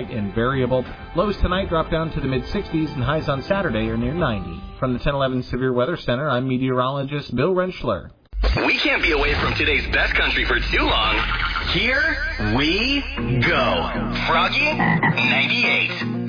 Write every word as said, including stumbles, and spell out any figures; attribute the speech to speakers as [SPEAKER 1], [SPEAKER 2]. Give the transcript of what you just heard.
[SPEAKER 1] light and variable. Lows tonight drop down to the mid-sixties, and highs on Saturday are near ninety. From the ten eleven Severe Weather Center, I'm meteorologist Bill Rentschler.
[SPEAKER 2] We can't be away from today's best country for too long. Here we go. Froggy ninety-eight.